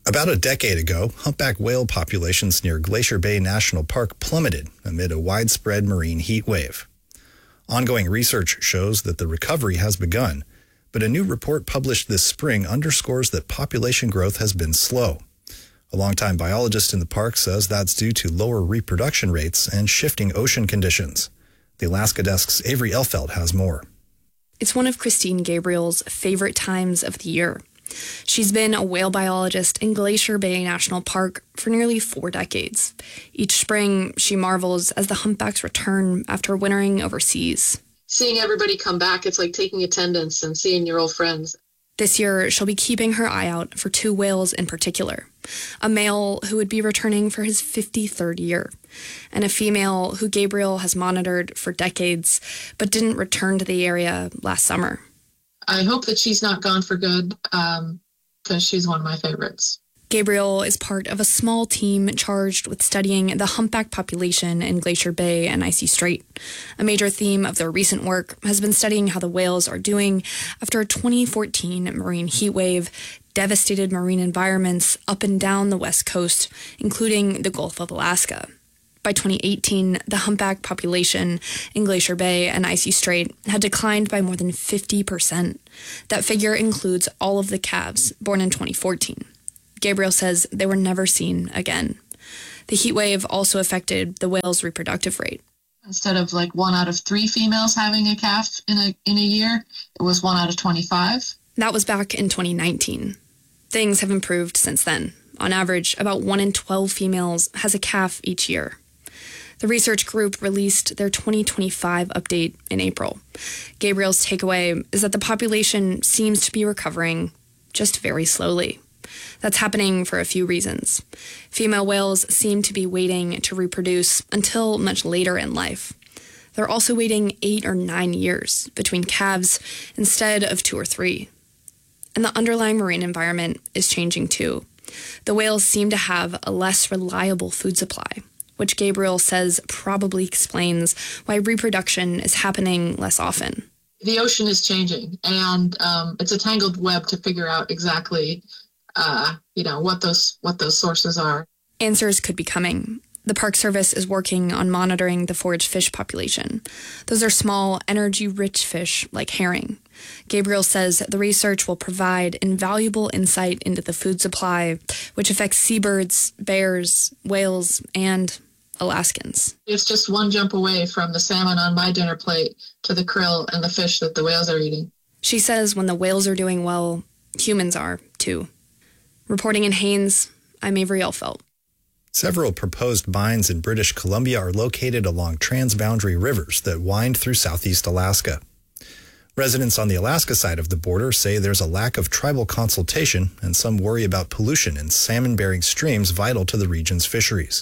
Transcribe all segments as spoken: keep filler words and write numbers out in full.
About a decade ago, humpback whale populations near Glacier Bay National Park plummeted amid a widespread marine heat wave. Ongoing research shows that the recovery has begun, but a new report published this spring underscores that population growth has been slow. A longtime biologist in the park says that's due to lower reproduction rates and shifting ocean conditions. The Alaska Desk's Avery Elfeld has more. It's one of Christine Gabriel's favorite times of the year. She's been a whale biologist in Glacier Bay National Park for nearly four decades. Each spring, she marvels as the humpbacks return after wintering overseas. Seeing everybody come back, it's like taking attendance and seeing your old friends. This year, she'll be keeping her eye out for two whales in particular. A male who would be returning for his fifty-third year, and a female who Gabriel has monitored for decades, but didn't return to the area last summer. I hope that she's not gone for good, um, because she's one of my favorites. Gabriel is part of a small team charged with studying the humpback population in Glacier Bay and Icy Strait. A major theme of their recent work has been studying how the whales are doing after a twenty fourteen marine heat wave devastated marine environments up and down the west coast, including the Gulf of Alaska. By twenty eighteen, the humpback population in Glacier Bay and Icy Strait had declined by more than fifty percent. That figure includes all of the calves born in twenty fourteen. Gabriel says they were never seen again. The heat wave also affected the whale's reproductive rate. Instead of like one out of three females having a calf in a in a year, it was one out of twenty-five. That was back in twenty nineteen. Things have improved since then. On average, about one in twelve females has a calf each year. The research group released their twenty twenty-five update in April. Gabriel's takeaway is that the population seems to be recovering, just very slowly. That's happening for a few reasons. Female whales seem to be waiting to reproduce until much later in life. They're also waiting eight or nine years between calves instead of two or three. And the underlying marine environment is changing too. The whales seem to have a less reliable food supply, which Gabriel says probably explains why reproduction is happening less often. The ocean is changing, and um, it's a tangled web to figure out exactly Uh, you know, what those what those sources are. Answers could be coming. The Park Service is working on monitoring the forage fish population. Those are small, energy-rich fish like herring. Gabriel says the research will provide invaluable insight into the food supply, which affects seabirds, bears, whales, and Alaskans. It's just one jump away from the salmon on my dinner plate to the krill and the fish that the whales are eating. She says when the whales are doing well, humans are, too. Reporting in Haines, I'm Avery Elfeld. Several proposed mines in British Columbia are located along transboundary rivers that wind through southeast Alaska. Residents on the Alaska side of the border say there's a lack of tribal consultation, and some worry about pollution in salmon-bearing streams vital to the region's fisheries.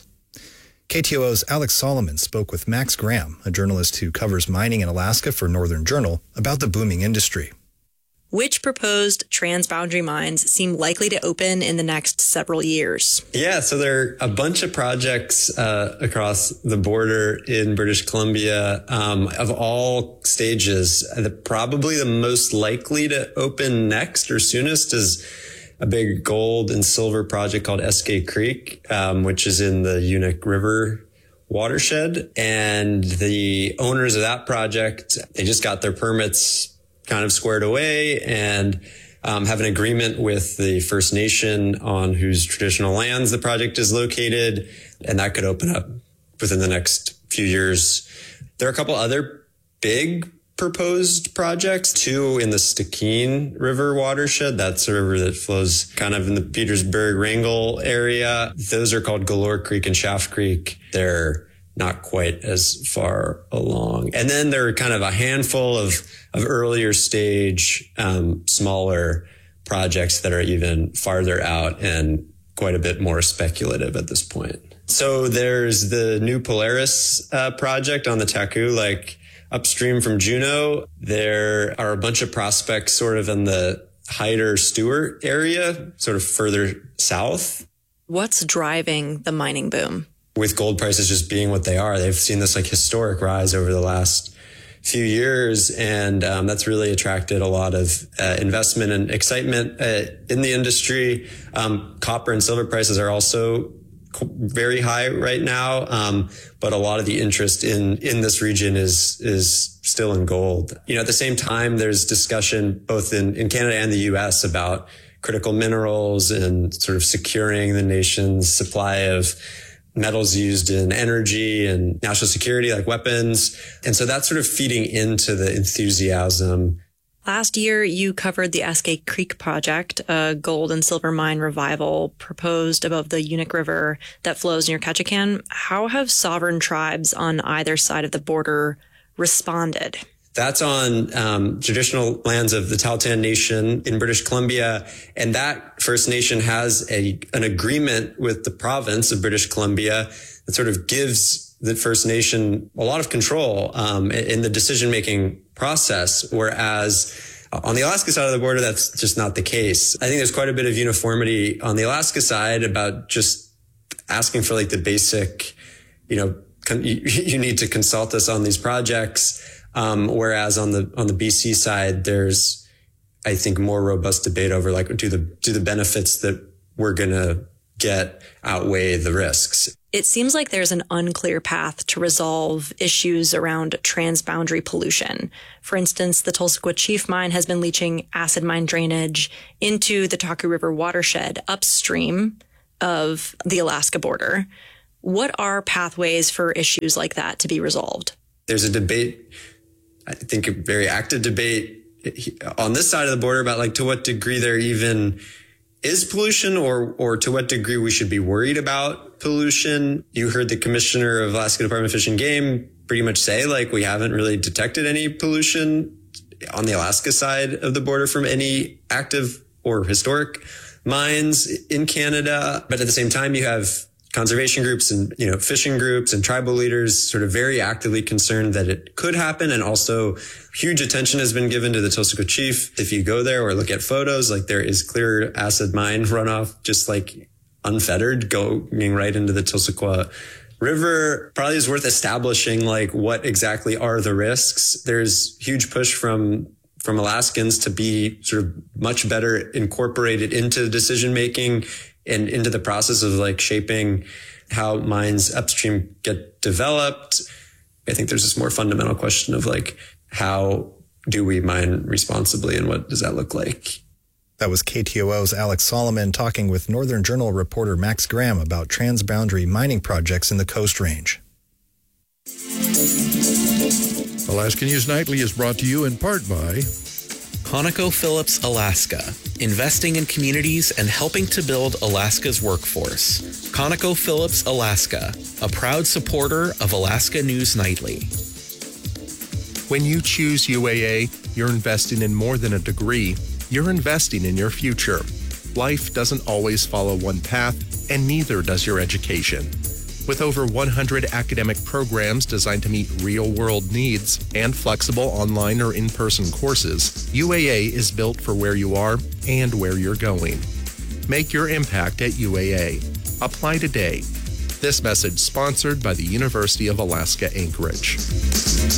K T O O's Alex Solomon spoke with Max Graham, a journalist who covers mining in Alaska for Northern Journal, about the booming industry. Which proposed transboundary mines seem likely to open in the next several years? Yeah, so there are a bunch of projects uh, across the border in British Columbia um, of all stages. The, probably the most likely to open next or soonest is a big gold and silver project called Eskay Creek, um, which is in the Unic River watershed. And the owners of that project, they just got their permits kind of squared away and um, have an agreement with the First Nation on whose traditional lands the project is located. And that could open up within the next few years. There are a couple other big proposed projects, two in the Stikine River watershed. That's a river that flows kind of in the Petersburg-Wrangell area. Those are called Galore Creek and Shaft Creek. They're not quite as far along. And then there are kind of a handful of, of earlier stage, um, smaller projects that are even farther out and quite a bit more speculative at this point. So there's the new Polaris uh, project on the Taku, like upstream from Juneau. There are a bunch of prospects sort of in the Hyder-Stewart area, sort of further south. What's driving the mining boom? With gold prices just being what they are, they've seen this like historic rise over the last few years. And um, that's really attracted a lot of uh, investment and excitement uh, in the industry. Um, copper and silver prices are also very high right now. Um, but a lot of the interest in, in this region is, is still in gold. You know, at the same time, there's discussion both in, in Canada and the U S about critical minerals and sort of securing the nation's supply of metals used in energy and national security, like weapons. And so that's sort of feeding into the enthusiasm. Last year, you covered the Eskay Creek project, a gold and silver mine revival proposed above the Unic River that flows near Ketchikan. How have sovereign tribes on either side of the border responded? That's on um, traditional lands of the Tahltan Nation in British Columbia. And that First Nation has a an agreement with the province of British Columbia that sort of gives the First Nation a lot of control um, in the decision-making process, whereas on the Alaska side of the border, that's just not the case. I think there's quite a bit of uniformity on the Alaska side about just asking for like the basic, you know, con- you, you need to consult us on these projects. Um, whereas on the, on the B C side, there's, I think, more robust debate over like, do the, do the benefits that we're going to get outweigh the risks? It seems like there's an unclear path to resolve issues around transboundary pollution. For instance, the Tulsa Chief Mine has been leaching acid mine drainage into the Taku River watershed upstream of the Alaska border. What are pathways for issues like that to be resolved? There's a debate, I think a very active debate on this side of the border about like to what degree there even is pollution or or to what degree we should be worried about pollution. You heard the commissioner of Alaska Department of Fish and Game pretty much say like we haven't really detected any pollution on the Alaska side of the border from any active or historic mines in Canada. But at the same time, you have conservation groups and, you know, fishing groups and tribal leaders sort of very actively concerned that it could happen. And also huge attention has been given to the Tulsa Chief. If you go there or look at photos, like there is clear acid mine runoff, just like unfettered going right into the Tulsa River. Probably is worth establishing like what exactly are the risks. There's huge push from from Alaskans to be sort of much better incorporated into decision making and into the process of like shaping how mines upstream get developed. I think there's this more fundamental question of like, how do we mine responsibly and what does that look like? That was K T O O's Alex Solomon talking with Northern Journal reporter Max Graham about transboundary mining projects in the Coast Range. Alaska News Nightly is brought to you in part by ConocoPhillips Alaska, investing in communities and helping to build Alaska's workforce. ConocoPhillips Alaska, a proud supporter of Alaska News Nightly. When you choose U A A, you're investing in more than a degree. You're investing in your future. Life doesn't always follow one path, and neither does your education. With over one hundred academic programs designed to meet real-world needs and flexible online or in-person courses, U A A is built for where you are and where you're going. Make your impact at U A A. Apply today. This message sponsored by the University of Alaska Anchorage.